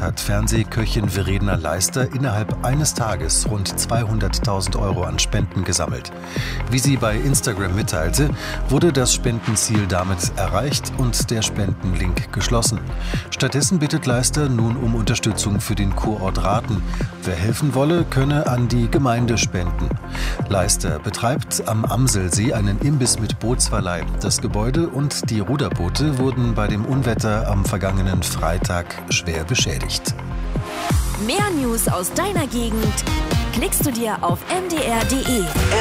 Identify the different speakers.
Speaker 1: hat Fernsehköchin Verena Leister innerhalb eines Tages rund 200.000 € an Spenden gesammelt. Wie sie bei Instagram mitteilte, wurde das Spendenziel damit erreicht und der Spendenlink geschlossen. Stattdessen bittet Leister nun um Unterstützung für den Kurort Rathen. Wer helfen wolle, könne an die Gemeinde spenden. Leister betreibt am Amselsee einen Imbiss mit Bootsverleih. Das Gebäude und die Ruderboote wurden bei dem Unwetter am vergangenen Freitag schwer beschädigt.
Speaker 2: Mehr News aus deiner Gegend klickst du dir auf mdr.de.